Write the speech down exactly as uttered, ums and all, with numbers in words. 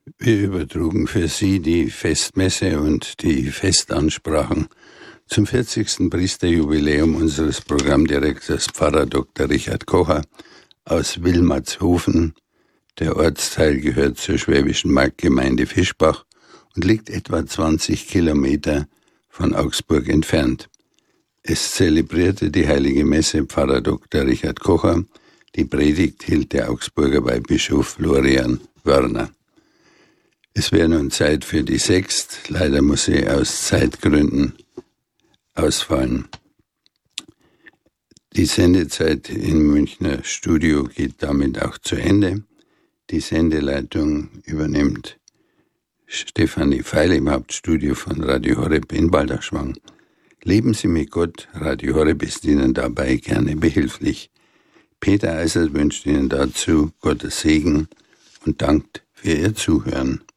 Wir übertrugen für Sie die Festmesse und die Festansprachen zum vierzigsten Priesterjubiläum unseres Programmdirektors Pfarrer Doktor Richard Kocher aus Wilmatshofen. Der Ortsteil gehört zur schwäbischen Marktgemeinde Fischbach und liegt etwa zwanzig Kilometer von Augsburg entfernt. Es zelebrierte die Heilige Messe Pfarrer Doktor Richard Kocher. Die Predigt hielt der Augsburger Weihbischof Florian Wörner. Es wäre nun Zeit für die Sext. Leider muss sie aus Zeitgründen ausfallen. Die Sendezeit im Münchner Studio geht damit auch zu Ende. Die Sendeleitung übernimmt Stefanie Feil im Hauptstudio von Radio Horeb in Balderschwang. Leben Sie mit Gott, Radio Horeb ist Ihnen dabei gerne behilflich. Peter Eisert wünscht Ihnen dazu Gottes Segen und dankt für Ihr Zuhören.